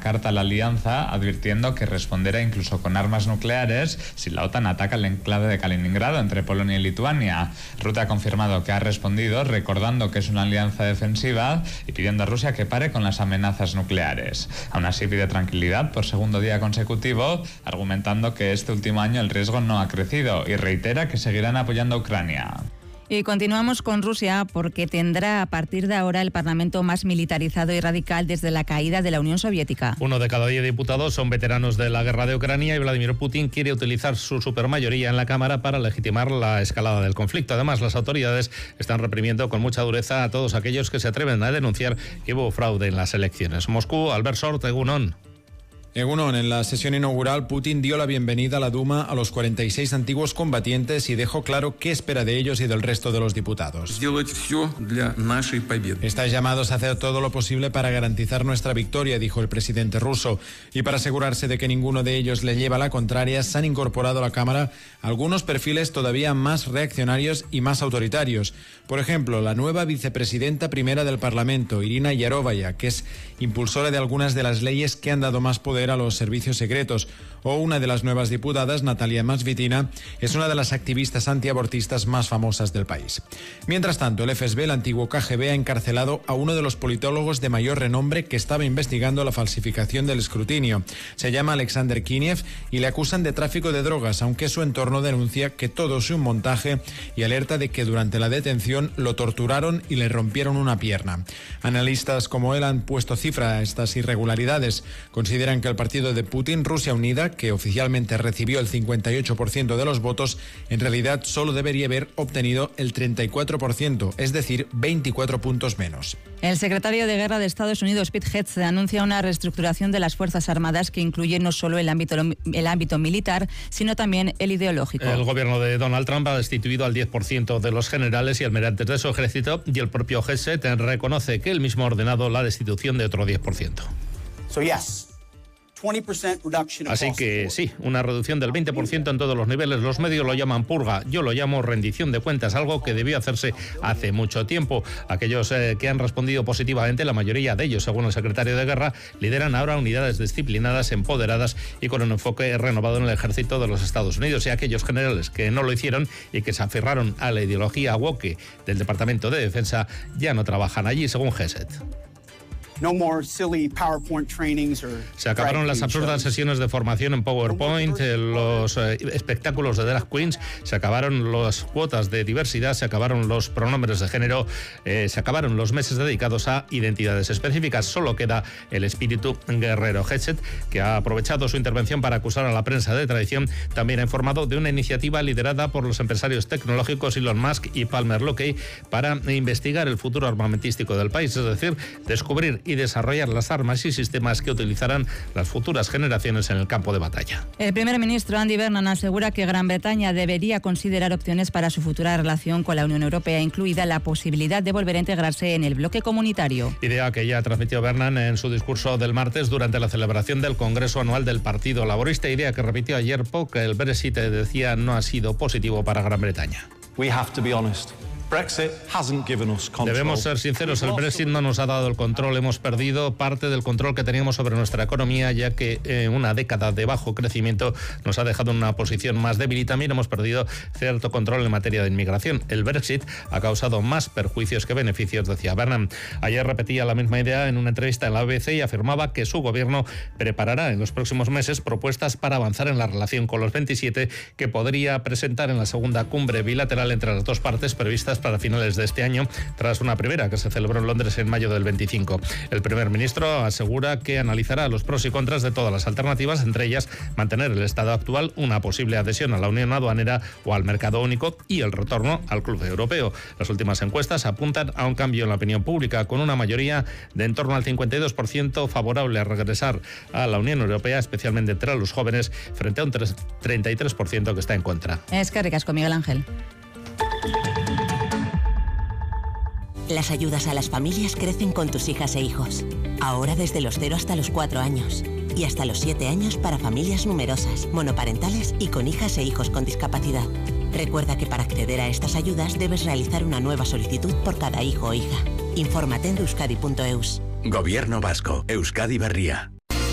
carta a la alianza advirtiendo que responderá incluso con armas nucleares si la OTAN ataca el enclave de Kaliningrado entre Polonia y Lituania. Rutte ha confirmado que ha respondido recordando que es una alianza defensiva y pidiendo a Rusia que pare con las amenazas nucleares. Aún así pide tranquilidad por segundo día consecutivo, argumentando que este último año el riesgo no ha crecido y reitera que seguirán apoyando a Ucrania. Y continuamos con Rusia porque tendrá a partir de ahora el Parlamento más militarizado y radical desde la caída de la Unión Soviética. 1 de cada 10 diputados son veteranos de la guerra de Ucrania y Vladimir Putin quiere utilizar su supermayoría en la Cámara para legitimar la escalada del conflicto. Además, las autoridades están reprimiendo con mucha dureza a todos aquellos que se atreven a denunciar que hubo fraude en las elecciones. Moscú, Albert Sort, Egunon. Egunon, en la sesión inaugural, Putin dio la bienvenida a la Duma a los 46 antiguos combatientes y dejó claro qué espera de ellos y del resto de los diputados. Estáis llamados a hacer todo lo posible para garantizar nuestra victoria, dijo el presidente ruso. Y para asegurarse de que ninguno de ellos le lleva la contraria, se han incorporado a la Cámara algunos perfiles todavía más reaccionarios y más autoritarios. Por ejemplo, la nueva vicepresidenta primera del Parlamento, Irina Yarovaya, que es impulsora de algunas de las leyes que han dado más poder a los servicios secretos, o una de las nuevas diputadas, Natalia Masvitina, es una de las activistas antiabortistas más famosas del país. Mientras tanto, el FSB, el antiguo KGB, ha encarcelado a uno de los politólogos de mayor renombre que estaba investigando la falsificación del escrutinio. Se llama Alexander Kinev y le acusan de tráfico de drogas, aunque su entorno denuncia que todo es un montaje y alerta de que durante la detención lo torturaron y le rompieron una pierna. Analistas como él han puesto cifra a estas irregularidades. Consideran que el partido de Putin, Rusia Unida, que oficialmente recibió el 58% de los votos, en realidad solo debería haber obtenido el 34%, es decir, 24 puntos menos. El secretario de Guerra de Estados Unidos, Pete Hegseth, anuncia una reestructuración de las Fuerzas Armadas que incluye no solo el ámbito militar, sino también el ideológico. El gobierno de Donald Trump ha destituido al 10% de los generales y almirantes de su ejército y el propio Hegseth reconoce que él mismo ha ordenado la destitución de otro 10%. Así que sí, una reducción del 20% en todos los niveles. Los medios lo llaman purga, yo lo llamo rendición de cuentas, algo que debió hacerse hace mucho tiempo. Aquellos que han respondido positivamente, la mayoría de ellos, según el secretario de Guerra, lideran ahora unidades disciplinadas, empoderadas y con un enfoque renovado en el ejército de los Estados Unidos. Y aquellos generales que no lo hicieron y que se aferraron a la ideología woke del Departamento de Defensa ya no trabajan allí, según Hegseth. Se acabaron las absurdas sesiones de formación en PowerPoint, los espectáculos de drag queens, se acabaron las cuotas de diversidad, se acabaron los pronombres de género, se acabaron los meses dedicados a identidades específicas. Solo queda el espíritu guerrero. Hegseth, que ha aprovechado su intervención para acusar a la prensa de traición, también ha informado de una iniciativa liderada por los empresarios tecnológicos Elon Musk y Palmer Luckey para investigar el futuro armamentístico del país, es decir, descubrir y desarrollar las armas y sistemas que utilizarán las futuras generaciones en el campo de batalla. El primer ministro Andy Burnham asegura que Gran Bretaña debería considerar opciones para su futura relación con la Unión Europea, incluida la posibilidad de volver a integrarse en el bloque comunitario. Idea que ya transmitió Burnham en su discurso del martes durante la celebración del Congreso Anual del Partido Laborista, idea que repitió ayer porque el Brexit, decía, no ha sido positivo para Gran Bretaña. Debemos ser sinceros, el Brexit no nos ha dado el control, hemos perdido parte del control que teníamos sobre nuestra economía, ya que una década de bajo crecimiento nos ha dejado en una posición más débil y también hemos perdido cierto control en materia de inmigración. El Brexit ha causado más perjuicios que beneficios, decía Burnham. Ayer repetía la misma idea en una entrevista en la BBC y afirmaba que su gobierno preparará en los próximos meses propuestas para avanzar en la relación con los 27 que podría presentar en la segunda cumbre bilateral entre las dos partes previstas para finales de este año, tras una primera que se celebró en Londres en mayo del 25. El primer ministro asegura que analizará los pros y contras de todas las alternativas, entre ellas mantener el estado actual, una posible adhesión a la Unión Aduanera o al mercado único y el retorno al club europeo. Las últimas encuestas apuntan a un cambio en la opinión pública, con una mayoría de en torno al 52% favorable a regresar a la Unión Europea, especialmente entre los jóvenes, frente a un 33% que está en contra. Es que ricasco, Miguel Ángel. Las ayudas a las familias crecen con tus hijas e hijos. Ahora desde los 0 hasta los 4 años. Y hasta los 7 años para familias numerosas, monoparentales y con hijas e hijos con discapacidad. Recuerda que para acceder a estas ayudas debes realizar una nueva solicitud por cada hijo o hija. Infórmate en euskadi.eus. Gobierno vasco. Euskadi Berria.